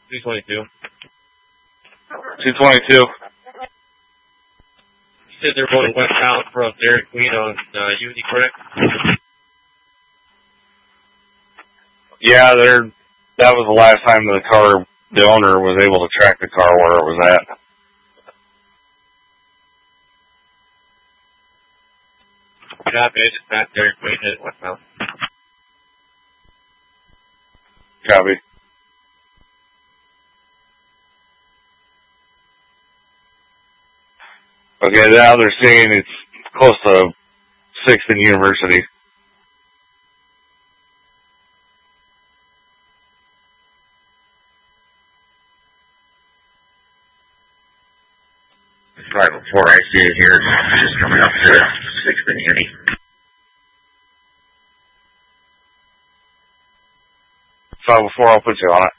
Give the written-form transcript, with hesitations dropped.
222. 222. You said they're going westbound from Dairy Queen on Unity, correct? Yeah, that was the last time the owner was able to track the car where it was at. Copy, I just passed Dairy Queen at westbound. Copy. Okay, now they're saying it's close to 6th and University. Right before I see it here, just coming up to 6th and Uni. So before I'll put you on it.